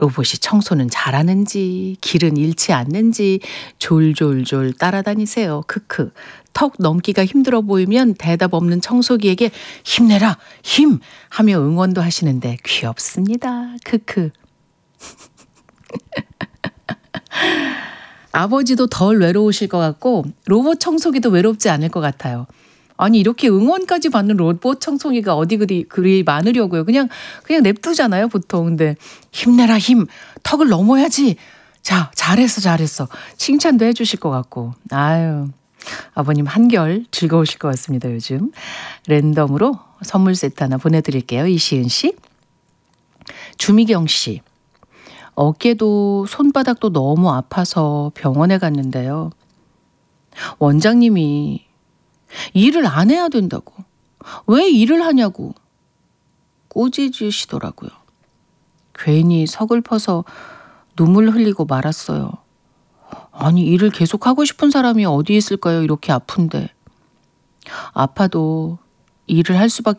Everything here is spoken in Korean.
로봇이 청소는 잘하는지 길은 잃지 않는지 졸졸졸 따라다니세요. 크크. 턱 넘기가 힘들어 보이면 대답 없는 청소기에게 힘내라 힘 하며 응원도 하시는데 귀엽습니다. 크크. 아버지도 덜 외로우실 것 같고 로봇 청소기도 외롭지 않을 것 같아요. 아니 이렇게 응원까지 받는 로봇 청소기가 어디 그리 많으려고요. 그냥 냅두잖아요 보통. 근데 힘내라 힘 턱을 넘어야지. 자 잘했어 칭찬도 해주실 것 같고. 아유 아버님 한결 즐거우실 것 같습니다. 요즘 랜덤으로 선물 세트 하나 보내드릴게요. 이시은 씨. 주미경 씨. 어깨도 손바닥도 너무 아파서 병원에 갔는데요. 원장님이 일을 안 해야 된다고, 왜 일을 하냐고 꾸짖으시더라고요. 괜히 서글퍼서 눈물 흘리고 말았어요. 아니 일을 계속 하고 싶은 사람이 어디 있을까요? 이렇게 아픈데. 아파도 일을 할 수밖에